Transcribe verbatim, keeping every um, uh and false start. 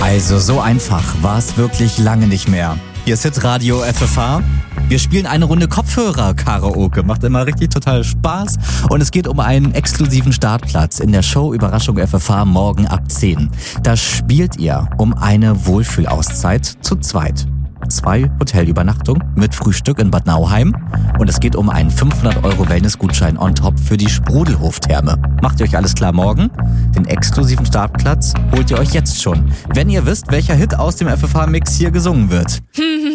Also so einfach war es wirklich lange nicht mehr. Hier ist Hitradio F F H. Wir spielen eine Runde Kopfhörer-Karaoke. Macht immer richtig total Spaß. Und es geht um einen exklusiven Startplatz in der Show Überraschung F F H morgen ab zehn. Da spielt ihr um eine Wohlfühlauszeit zu zweit. Zwei Hotelübernachtungen mit Frühstück in Bad Nauheim. Und es geht um einen fünfhundert Euro Wellness-Gutschein on top für die Sprudelhof-Therme. Macht ihr euch alles klar morgen? Den exklusiven Startplatz holt ihr euch jetzt schon, wenn ihr wisst, welcher Hit aus dem F F H-Mix hier gesungen wird.